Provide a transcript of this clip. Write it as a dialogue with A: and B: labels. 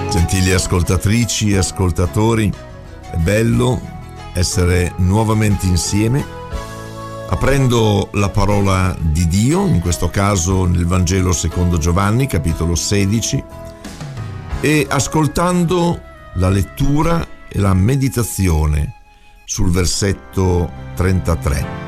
A: Gentili ascoltatrici e ascoltatori, è bello essere nuovamente insieme, aprendo la parola di Dio, in questo caso nel Vangelo secondo Giovanni, capitolo 16, e ascoltando la lettura e la meditazione sul versetto 33.